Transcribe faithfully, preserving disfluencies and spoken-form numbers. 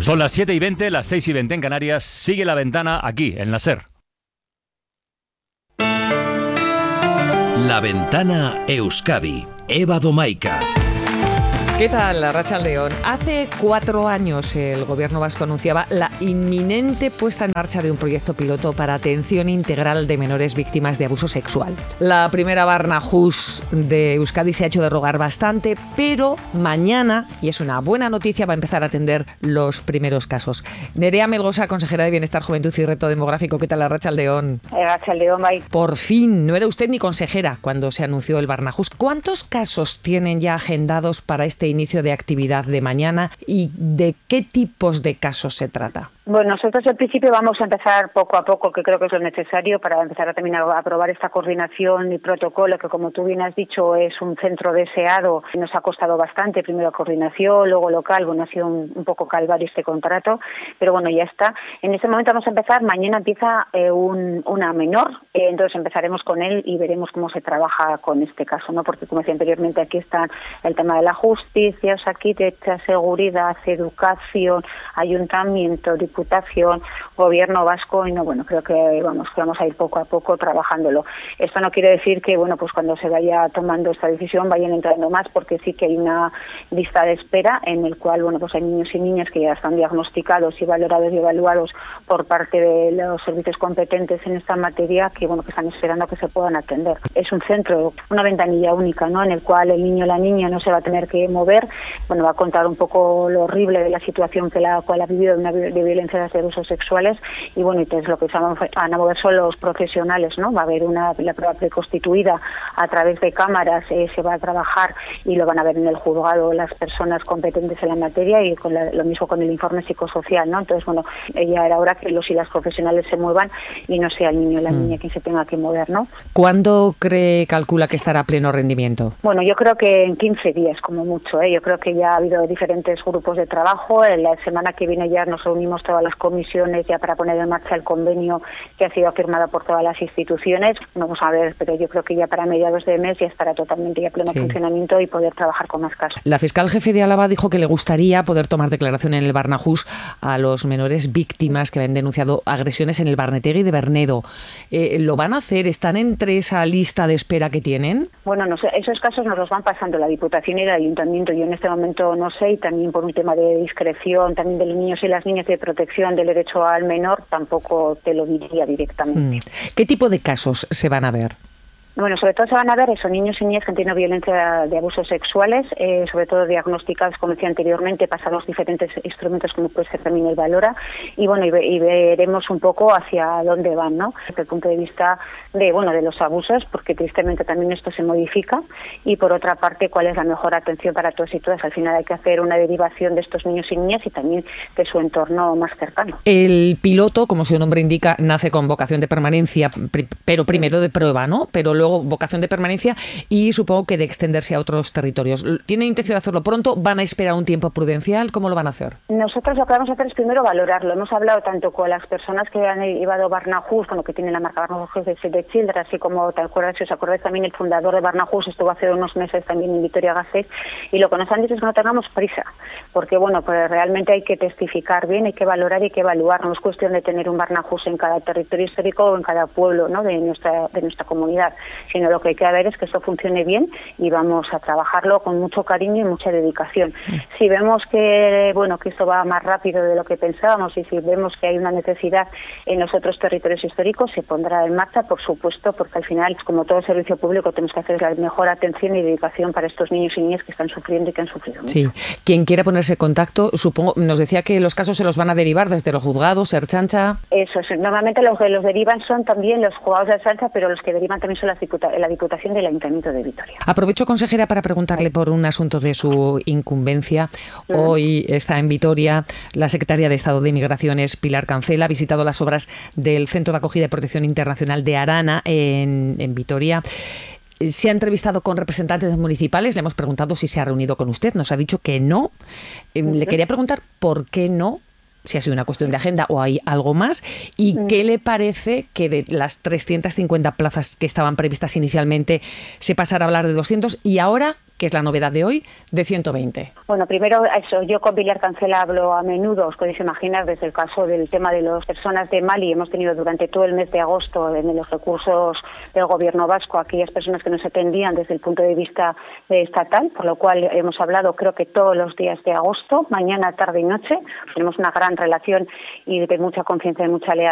Son las siete y veinte, las seis y veinte en Canarias. Sigue La Ventana aquí, en la SER. La Ventana Euskadi. Eva Domaica. ¿Qué tal, Arratsaldeon? Hace cuatro años el gobierno vasco anunciaba la inminente puesta en marcha de un proyecto piloto para atención integral de menores víctimas de abuso sexual. La primera Barnahus de Euskadi se ha hecho de rogar bastante, pero mañana, y es una buena noticia, va a empezar a atender los primeros casos. Nerea Melgosa, consejera de Bienestar, Juventud y Reto Demográfico. ¿Qué tal, Arratsaldeon? Arratsaldeon, bai. Por fin, no era usted ni consejera cuando se anunció el Barnahus. ¿Cuántos casos tienen ya agendados para este inicio de actividad de mañana y de qué tipos de casos se trata? Bueno, nosotros al principio vamos a empezar poco a poco, que creo que es lo necesario para empezar a terminar a aprobar esta coordinación y protocolo, que como tú bien has dicho es un centro deseado. Nos ha costado bastante, primero coordinación, luego local, bueno, ha sido un, un poco calvario este contrato, pero bueno, ya está. En este momento vamos a empezar, mañana empieza eh, un, una menor, eh, entonces empezaremos con él y veremos cómo se trabaja con este caso, ¿no? Porque como decía anteriormente, aquí está el tema de la justicia, Osakidetza, seguridad, educación, ayuntamiento, Diputación, Gobierno vasco, y no, bueno, creo que vamos que vamos a ir poco a poco trabajándolo. Esto no quiere decir que, bueno, pues cuando se vaya tomando esta decisión vayan entrando más, porque sí que hay una lista de espera en el cual, bueno, pues hay niños y niñas que ya están diagnosticados y valorados y evaluados por parte de los servicios competentes en esta materia, que, bueno, que están esperando que se puedan atender. Es un centro, una ventanilla única, ¿no?, en el cual el niño o la niña no se va a tener que mover. Bueno, va a contar un poco lo horrible de la situación que la cual ha vivido de, una, de violencia de abusos sexuales, y bueno, entonces lo que se van a mover son los profesionales, ¿no? Va a haber una la prueba preconstituida a través de cámaras, eh, se va a trabajar y lo van a ver en el juzgado las personas competentes en la materia, y con la, lo mismo con el informe psicosocial, ¿no? Entonces, bueno, ya era hora que los y las profesionales se muevan y no sea el niño o la niña mm. quien se tenga que mover, ¿no? ¿Cuándo cree, calcula que estará a pleno rendimiento? Bueno, yo creo que en quince días como mucho, ¿eh? Yo creo que ya ha habido diferentes grupos de trabajo. En la semana que viene ya nos reunimos todas las comisiones ya para poner en marcha el convenio que ha sido firmado por todas las instituciones. Vamos a ver, pero yo creo que ya para mediados de mes ya estará totalmente ya pleno sí. funcionamiento y poder trabajar con más casos. La fiscal jefe de Álava dijo que le gustaría poder tomar declaración en el Barnahus a los menores víctimas que habían denunciado agresiones en el Barnetegi de Bernedo. Eh, ¿Lo van a hacer? ¿Están entre esa lista de espera que tienen? Bueno, no sé, esos casos nos los van pasando la Diputación y el Ayuntamiento. Yo en este momento no sé, y también por un tema de discreción, también de los niños y las niñas, de protección del derecho al menor, tampoco te lo diría directamente. ¿Qué tipo de casos se van a ver? Bueno, sobre todo se van a ver esos niños y niñas que han tenido violencia de abusos sexuales, eh, sobre todo diagnosticados, como decía anteriormente, pasados diferentes instrumentos como puede ser también el Valora, y bueno, y, ve, y veremos un poco hacia dónde van, ¿no? Desde el punto de vista de, bueno, de los abusos, porque tristemente también esto se modifica, y por otra parte, cuál es la mejor atención para todos y todas. Al final hay que hacer una derivación de estos niños y niñas y también de su entorno más cercano. El piloto, como su nombre indica, nace con vocación de permanencia, pero primero de prueba, ¿no? Pero luego vocación de permanencia y supongo que de extenderse a otros territorios. ¿Tienen intención de hacerlo pronto? ¿Van a esperar un tiempo prudencial? ¿Cómo lo van a hacer? Nosotros lo que vamos a hacer es primero valorarlo. Hemos hablado tanto con las personas que han llevado Barnahus, con lo que tienen la marca Barnahus de Save the Children, así como, ¿te acuerdas? Si os acordáis, también el fundador de Barnahus estuvo hace unos meses también en Vitoria-Gasteiz, y lo que nos han dicho es que no tengamos prisa, porque bueno, pues realmente hay que testificar bien, hay que valorar y hay que evaluar. No es cuestión de tener un Barnahus en cada territorio histórico o en cada pueblo, ¿no?, de nuestra de nuestra comunidad, sino lo que hay que ver es que esto funcione bien y vamos a trabajarlo con mucho cariño y mucha dedicación. Si vemos que bueno que esto va más rápido de lo que pensábamos y si vemos que hay una necesidad en los otros territorios históricos, se pondrá en marcha, por supuesto, porque al final, como todo servicio público, tenemos que hacer la mejor atención y dedicación para estos niños y niñas que están sufriendo y que han sufrido mucho. Sí. Quien quiera ponerse en contacto, supongo, nos decía que los casos se los van a derivar desde los juzgados, Ertzaintza. Eso es. Normalmente los que los derivan son también los juzgados de Ertzaintza, pero los que derivan también son las diputaciones. La Diputación del Ayuntamiento de Vitoria. Aprovecho, consejera, para preguntarle por un asunto de su incumbencia. Hoy está en Vitoria la secretaria de Estado de Migraciones, Pilar Cancela, ha visitado las obras del Centro de Acogida y Protección Internacional de Arana en, en Vitoria. Se ha entrevistado con representantes municipales, le hemos preguntado si se ha reunido con usted, nos ha dicho que no. Uh-huh. Le quería preguntar por qué no, si ha sido una cuestión de agenda o hay algo más, y mm. qué le parece que de las trescientas cincuenta plazas que estaban previstas inicialmente se pasara a hablar de doscientos y ahora que es la novedad de hoy, de ciento veinte. Bueno, primero eso, yo con Pilar Cancela hablo a menudo, os podéis imaginar, desde el caso del tema de las personas de Mali. Hemos tenido durante todo el mes de agosto en los recursos del gobierno vasco aquellas personas que nos atendían desde el punto de vista eh, estatal, por lo cual hemos hablado creo que todos los días de agosto, mañana, tarde y noche. Tenemos una gran relación y de mucha confianza y mucha lealtad